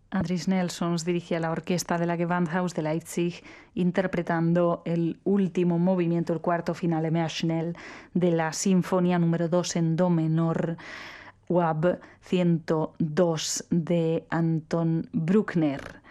Andris Nelsons dirigía la orquesta de la Gewandhaus de Leipzig interpretando el último movimiento, el cuarto finale mehr schnell de la Sinfonía número 2 en do menor, UAB 102 de Anton Bruckner.